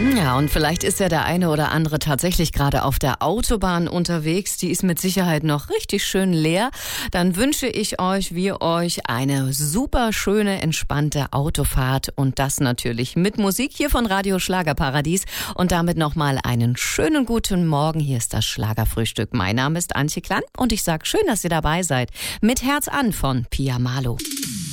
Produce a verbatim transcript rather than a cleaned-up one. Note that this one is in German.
Ja, und vielleicht ist ja der eine oder andere tatsächlich gerade auf der Autobahn unterwegs. Die ist mit Sicherheit noch richtig schön leer. Dann wünsche ich euch, wir euch, eine super schöne, entspannte Autofahrt und das natürlich mit Musik hier von Radio Schlagerparadies. Und damit nochmal einen schönen guten Morgen. Hier ist das Schlagerfrühstück. Mein Name ist Antje Klann und ich sage schön, dass ihr dabei seid. Mit Herz an von Pia Malo.